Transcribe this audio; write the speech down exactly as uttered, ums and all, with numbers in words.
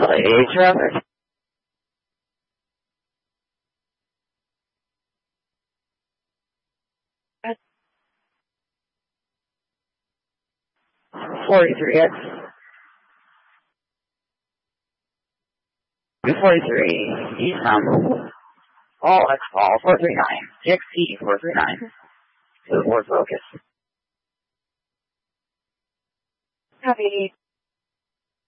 Age traffic. forty-three X. forty-three, eastbound. All X call, four three nine. G X T, four three nine. To the Ford Focus. Copy.